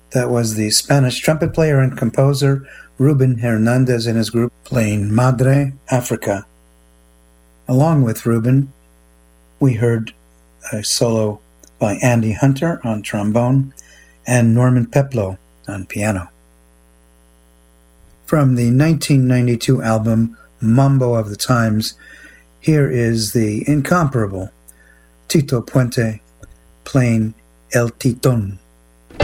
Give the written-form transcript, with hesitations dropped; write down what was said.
That was the Spanish trumpet player and composer Ruben Hernandez and his group playing Madre Africa. Along with Ruben, we heard a solo by Andy Hunter on trombone and Norman Peplow on piano. From the 1992 album Mambo of the Times, here is the incomparable Tito Puente playing El Titon.